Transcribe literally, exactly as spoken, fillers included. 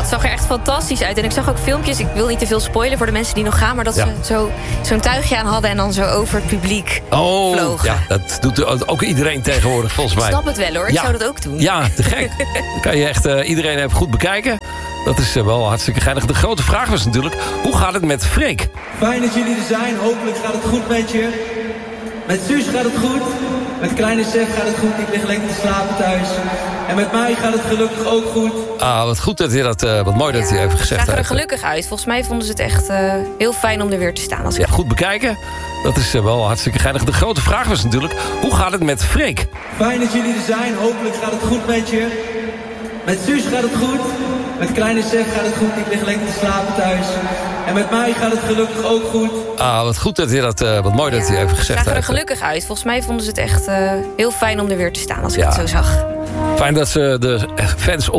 het zag er echt fantastisch uit. En ik zag ook filmpjes, ik wil niet te veel spoilen voor de mensen die nog gaan... maar dat Ja. ze zo, zo'n tuigje aan hadden en dan zo over het publiek Oh, vlogen. ja, dat doet ook iedereen tegenwoordig volgens mij. Ik snap het wel hoor, ik Ja. zou dat ook doen. Ja, te gek. Dan kan je echt uh, iedereen even goed bekijken. Dat is uh, wel hartstikke geinig. De grote vraag was natuurlijk, hoe gaat het met Freek? Fijn dat jullie er zijn. Hopelijk gaat het goed met je. Met Suus gaat het goed. Met kleine Sef gaat het goed. Ik lig lekker te slapen thuis. En met mij gaat het gelukkig ook goed. Ah, wat goed dat hij dat, uh, wat mooi dat hij even gezegd Ze zagen er heeft. gelukkig uit. Volgens mij vonden ze het echt uh, heel fijn om er weer te staan. Als ik Ja, goed bekijken. Dat is uh, wel hartstikke geinig. De grote vraag was natuurlijk, hoe gaat het met Freek? Fijn dat jullie er zijn. Hopelijk gaat het goed met je. Met Suus gaat het goed. Met kleine Sef gaat het goed. Ik lig lekker te slapen thuis. En met mij gaat het gelukkig ook goed. Ah, wat goed dat hij dat, uh, wat mooi dat hij even Ze gezegd zagen er heeft. gelukkig uit. Volgens mij vonden ze het echt uh, heel fijn om er weer te staan. Als ik Ja. het zo zag. Fijn dat ze de fans